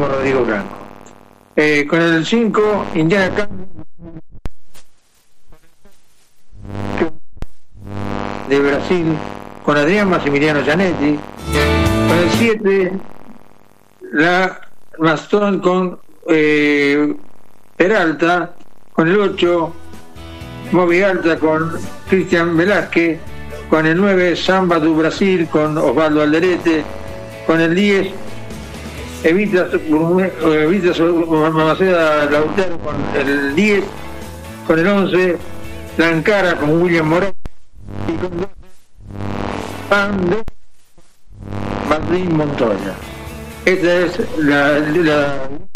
Guillermo Rodrigo Blanco. Con el 5, Indiana Campbell de Brasil, con Adrián Massimiliano Gianetti. Con el 7, la Maston con Peralta. Con el 8, Moby Alta con Cristian Velázquez. Con el 9, Samba do Brasil con Osvaldo Alderete. Con el 10, Evita Mamaceda Lautaro con el 10. Con el 11, La Ankara con William Moreno. Y con Martín Montoya. Esta es la